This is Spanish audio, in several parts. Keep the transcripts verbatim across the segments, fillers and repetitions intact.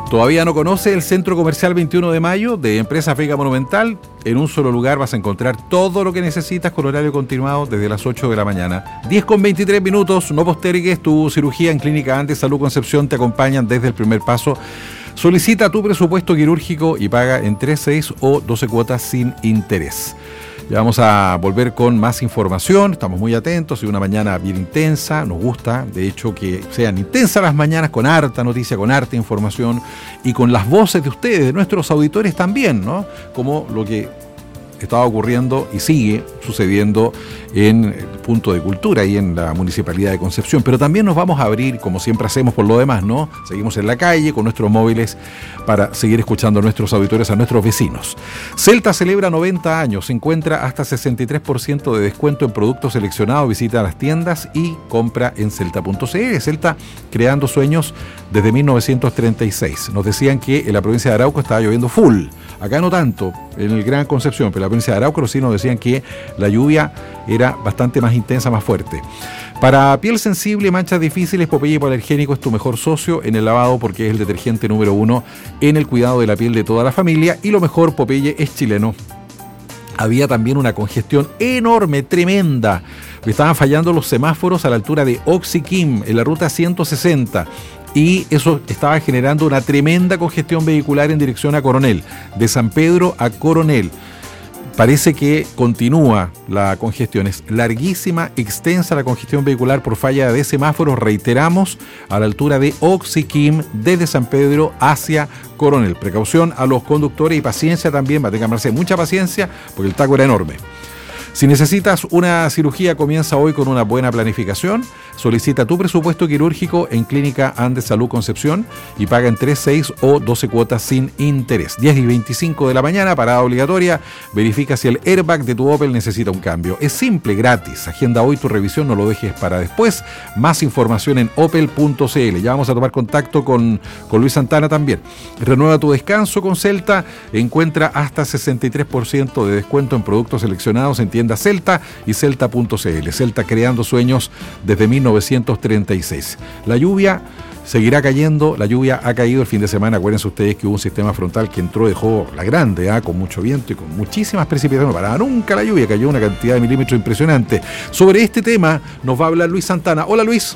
¿Todavía no conoce el Centro Comercial veintiuno de mayo de Empresa Vega Monumental? En un solo lugar vas a encontrar todo lo que necesitas con horario continuado desde las ocho de la mañana. diez con veintitrés minutos, no postergues tu cirugía en Clínica Andes Salud Concepción, te acompañan desde el primer paso. Solicita tu presupuesto quirúrgico y paga en tres, seis o doce cuotas sin interés. Ya vamos a volver con más información, estamos muy atentos, es una mañana bien intensa, nos gusta, de hecho, que sean intensas las mañanas con harta noticia, con harta información y con las voces de ustedes, de nuestros auditores también, ¿no? Como lo que estaba ocurriendo y sigue sucediendo en el Punto de Cultura y en la Municipalidad de Concepción. Pero también nos vamos a abrir, como siempre hacemos por lo demás, ¿no? Seguimos en la calle con nuestros móviles para seguir escuchando a nuestros auditores, a nuestros vecinos. Celta celebra noventa años, se encuentra hasta sesenta y tres por ciento de descuento en productos seleccionados, visita las tiendas y compra en celta punto c l. Celta creando sueños desde mil novecientos treinta y seis. Nos decían que en la provincia de Arauco estaba lloviendo full, acá no tanto, en el Gran Concepción, pero en la provincia de Arauco sí nos decían que la lluvia era bastante más intensa, más fuerte. Para piel sensible y manchas difíciles, Popeye Hipoalergénico es tu mejor socio en el lavado porque es el detergente número uno en el cuidado de la piel de toda la familia y lo mejor, Popeye es chileno. Había también una congestión enorme, tremenda. Estaban fallando los semáforos a la altura de Oxiquim, en la ruta ciento sesenta. Y eso estaba generando una tremenda congestión vehicular en dirección a Coronel, de San Pedro a Coronel. Parece que continúa la congestión, es larguísima, extensa la congestión vehicular por falla de semáforos, reiteramos, a la altura de Oxiquim, desde San Pedro hacia Coronel. Precaución a los conductores y paciencia también, va a tener que amarse mucha paciencia porque el taco era enorme. Si necesitas una cirugía, comienza hoy con una buena planificación. Solicita tu presupuesto quirúrgico en Clínica Andes Salud Concepción y paga en tres, seis o doce cuotas sin interés. diez y veinticinco de la mañana, parada obligatoria. Verifica si el airbag de tu Opel necesita un cambio. Es simple, gratis. Agenda hoy tu revisión, no lo dejes para después. Más información en opel punto c l. Ya vamos a tomar contacto con, con Luis Santana también. Renueva tu descanso con Celta. Encuentra hasta sesenta y tres por ciento de descuento en productos seleccionados en tienda Celta y celta punto c l. Celta creando sueños desde mil novecientos treinta y seis. La lluvia seguirá cayendo, la lluvia ha caído el fin de semana. Acuérdense ustedes que hubo un sistema frontal que entró, dejó la grande, ¿eh? Con mucho viento y con muchísimas precipitaciones. No paraba nunca la lluvia, cayó una cantidad de milímetros impresionante. Sobre este tema nos va a hablar Luis Santana. Hola, Luis.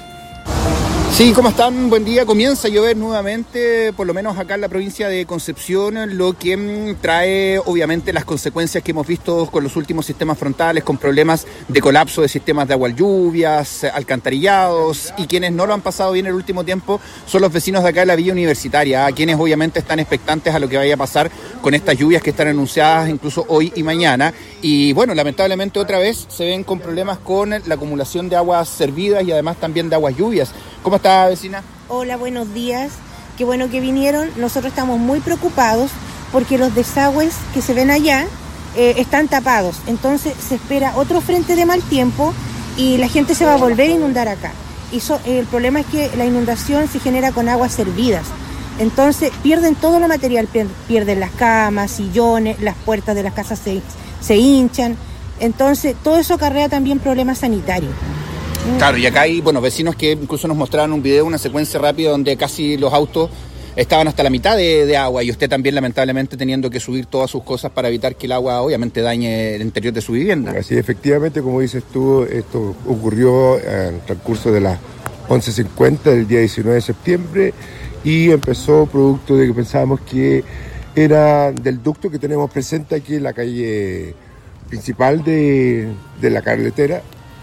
Sí, ¿cómo están? Buen día. Comienza a llover nuevamente, por lo menos acá en la provincia de Concepción, lo que trae obviamente las consecuencias que hemos visto con los últimos sistemas frontales, con problemas de colapso de sistemas de agua lluvias, alcantarillados, y quienes no lo han pasado bien el último tiempo son los vecinos de acá de la Villa Universitaria, a quienes obviamente están expectantes a lo que vaya a pasar con estas lluvias que están anunciadas incluso hoy y mañana. Y bueno, lamentablemente otra vez se ven con problemas con la acumulación de aguas servidas y además también de aguas lluvias. ¿Cómo está, vecina? Hola, buenos días. Qué bueno que vinieron. Nosotros estamos muy preocupados porque los desagües que se ven allá eh, están tapados. Entonces se espera otro frente de mal tiempo y la gente se va a volver a inundar acá. Y so, eh, el problema es que la inundación se genera con aguas servidas. Entonces pierden todo lo material, pierden las camas, sillones, las puertas de las casas se, se hinchan. Entonces todo eso acarrea también problemas sanitarios. Claro, y acá hay, bueno, vecinos que incluso nos mostraron un video, una secuencia rápida donde casi los autos estaban hasta la mitad de, de agua y usted también lamentablemente teniendo que subir todas sus cosas para evitar que el agua obviamente dañe el interior de su vivienda. Así, efectivamente, como dices tú, esto ocurrió en el transcurso de las once cincuenta del día diecinueve de septiembre y empezó producto de que pensábamos que era del ducto que tenemos presente aquí en la calle principal de, de la carretera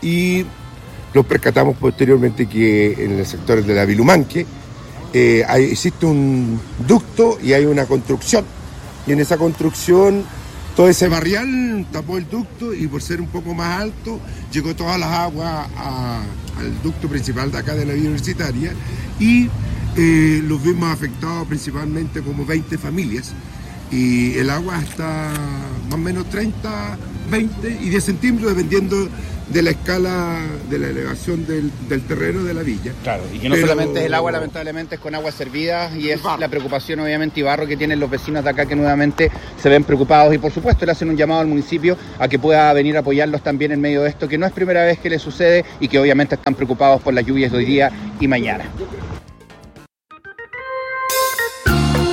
y nos percatamos posteriormente que en el sector de la Vilumanque eh, hay, existe un ducto y hay una construcción. Y en esa construcción todo ese barrial tapó el ducto y por ser un poco más alto llegó todas las aguas a, al ducto principal de acá de la Villa Universitaria y eh, los vimos afectados principalmente como veinte familias. Y el agua está más o menos treinta, veinte y diez centímetros dependiendo de la escala de la elevación del, del terreno de la villa. Claro, y que no Pero... solamente es el agua, lamentablemente es con aguas servidas y es la preocupación obviamente y barro que tienen los vecinos de acá que nuevamente se ven preocupados y por supuesto le hacen un llamado al municipio a que pueda venir a apoyarlos también en medio de esto, que no es primera vez que les sucede y que obviamente están preocupados por las lluvias de hoy día y mañana.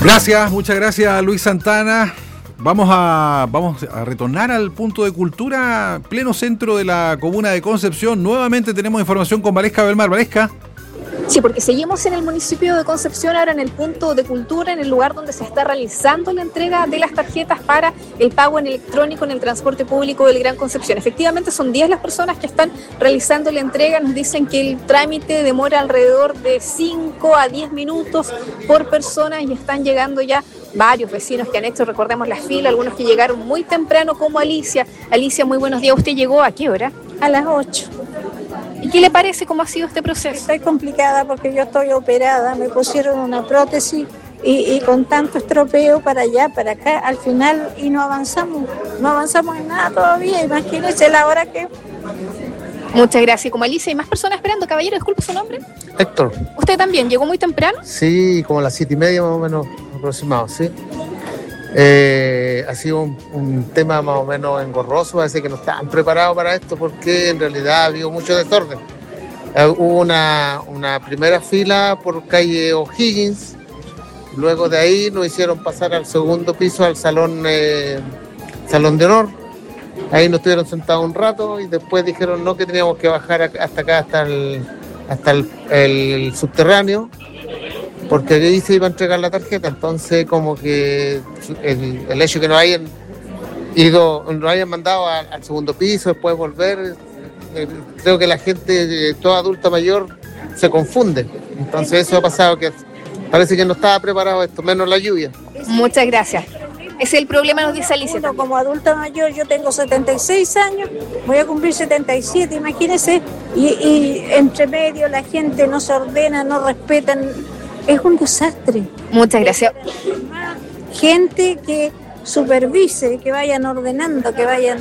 Gracias, muchas gracias Luis Santana. Vamos a, vamos a retornar al punto de cultura, pleno centro de la comuna de Concepción. Nuevamente tenemos información con Valesca Belmar. Valesca. Sí, porque seguimos en el municipio de Concepción, ahora en el punto de cultura, en el lugar donde se está realizando la entrega de las tarjetas para el pago en electrónico en el transporte público del Gran Concepción. Efectivamente son diez las personas que están realizando la entrega, nos dicen que el trámite demora alrededor de cinco a diez minutos por persona y están llegando ya varios vecinos que han hecho, recordemos, la fila, algunos que llegaron muy temprano como Alicia. Alicia, muy buenos días. ¿Usted llegó a qué hora? A las ocho. ¿Y qué le parece cómo ha sido este proceso? Estoy complicada porque yo estoy operada, me pusieron una prótesis y, y con tanto estropeo para allá, para acá, al final y no avanzamos, no avanzamos en nada todavía, imagínense la hora que... Muchas gracias. Como Alicia, ¿hay más personas esperando? Caballero, disculpe su nombre. Héctor. ¿Usted también llegó muy temprano? Sí, como a las siete y media más o menos aproximado, sí. Eh, ha sido un, un tema más o menos engorroso, parece que no estaban preparados para esto porque en realidad ha habido mucho desorden. Eh, hubo una, una primera fila por calle O'Higgins, luego de ahí nos hicieron pasar al segundo piso, al salón, eh, salón de honor. Ahí nos estuvieron sentados un rato y después dijeron no, que teníamos que bajar hasta acá, hasta el, hasta el, el subterráneo, porque ahí se iba a entregar la tarjeta. Entonces como que el, el hecho de que nos hayan ido, nos hayan mandado a, al segundo piso, después volver, eh, creo que la gente, toda adulta mayor, se confunde. Entonces eso ha pasado, que parece que no estaba preparado esto, menos la lluvia. Muchas gracias. Ese es el problema, nos dice Alicia. Uno, como adulta mayor, yo tengo setenta y seis años, voy a cumplir setenta y siete, imagínense, y, y entre medio la gente no se ordena, no respetan. Es un desastre. Muchas gracias. Gente que supervise, que vayan ordenando, que vayan...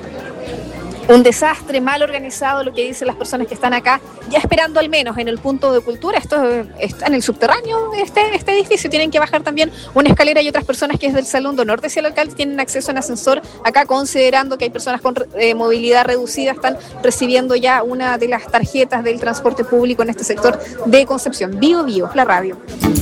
Un desastre, mal organizado, lo que dicen las personas que están acá, ya esperando al menos en el punto de cultura. Esto está en el subterráneo de este, este edificio. Tienen que bajar también una escalera y otras personas que desde el Salón de Honor decía el alcalde tienen acceso en ascensor. Acá, considerando que hay personas con eh, movilidad reducida, están recibiendo ya una de las tarjetas del transporte público en este sector de Concepción. Bio Bio, la radio.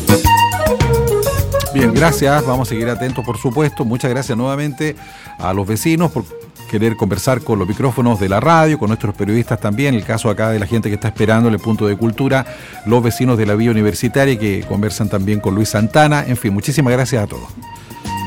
Bien, gracias. Vamos a seguir atentos, por supuesto. Muchas gracias nuevamente a los vecinos por querer conversar con los micrófonos de la radio, con nuestros periodistas también, el caso acá de la gente que está esperando en el punto de cultura, los vecinos de la Vía Universitaria que conversan también con Luis Santana. En fin, muchísimas gracias a todos.